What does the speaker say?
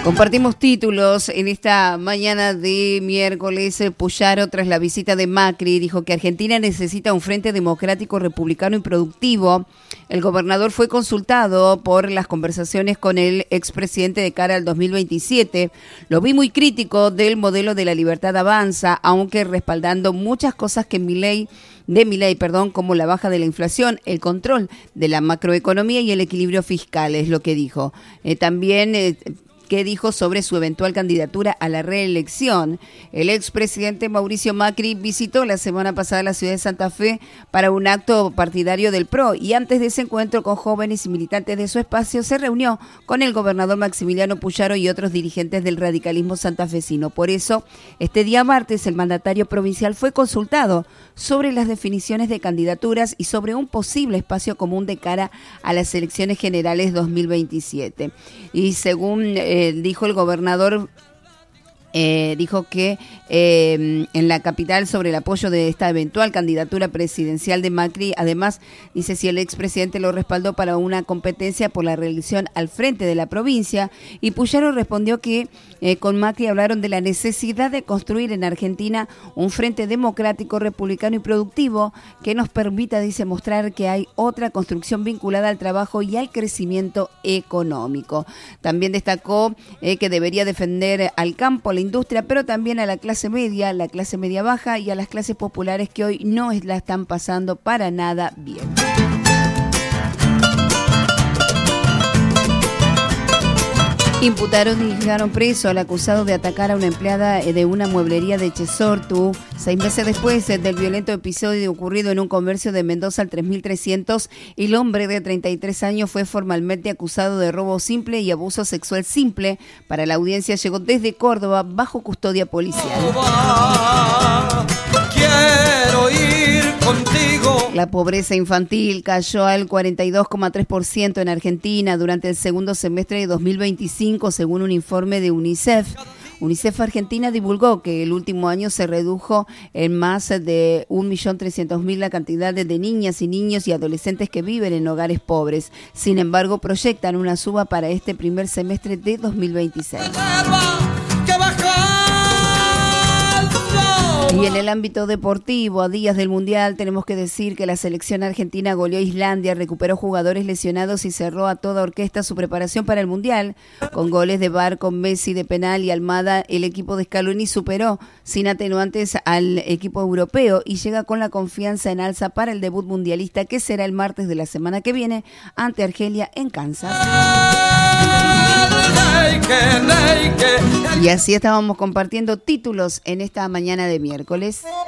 Compartimos títulos en esta mañana de miércoles. Puyaro, tras la visita de Macri, dijo que Argentina necesita un frente democrático, republicano y productivo. El gobernador fue consultado por las conversaciones con el expresidente de cara al 2027. Lo vi muy crítico del modelo de la libertad avanza, aunque respaldando muchas cosas que Milei, como la baja de la inflación, el control de la macroeconomía y el equilibrio fiscal, es lo que dijo. ¿Qué dijo sobre su eventual candidatura a la reelección? El expresidente Mauricio Macri visitó la semana pasada la ciudad de Santa Fe para un acto partidario del PRO y antes de ese encuentro con jóvenes y militantes de su espacio se reunió con el gobernador Maximiliano Puyaro y otros dirigentes del radicalismo santafesino. Por eso, este día martes el mandatario provincial fue consultado sobre las definiciones de candidaturas y sobre un posible espacio común de cara a las elecciones generales 2027. Y según dijo el gobernador, dijo que en la capital sobre el apoyo de esta eventual candidatura presidencial de Macri, además dice si el expresidente lo respaldó para una competencia por la reelección al frente de la provincia, y Puyaro respondió que con Macri hablaron de la necesidad de construir en Argentina un frente democrático, republicano y productivo que nos permita, dice, mostrar que hay otra construcción vinculada al trabajo y al crecimiento económico. También destacó que debería defender al campo, la industria, pero también a la clase media baja y a las clases populares que hoy no la están pasando para nada bien. Imputaron y dejaron preso al acusado de atacar a una empleada de una mueblería de Chesortu 6 meses después del violento episodio ocurrido en un comercio de Mendoza al 3300. El hombre de 33 años fue formalmente acusado de robo simple y abuso sexual simple. Para la audiencia llegó desde Córdoba bajo custodia policial. Quiero ir contigo. La pobreza infantil cayó al 42,3% en Argentina durante el segundo semestre de 2025, según un informe de UNICEF. UNICEF Argentina divulgó que el último año se redujo en más de 1.300.000 la cantidad de niñas y niños y adolescentes que viven en hogares pobres. Sin embargo, proyectan una suba para este primer semestre de 2026. Y en el ámbito deportivo, a días del Mundial, tenemos que decir que la selección argentina goleó a Islandia, recuperó jugadores lesionados y cerró a toda orquesta su preparación para el Mundial. Con goles de Barco, Messi de penal y Almada, el equipo de Scaloni superó sin atenuantes al equipo europeo y llega con la confianza en alza para el debut mundialista que será el martes de la semana que viene ante Argelia en Kansas. Y así estábamos compartiendo títulos en esta mañana de miércoles.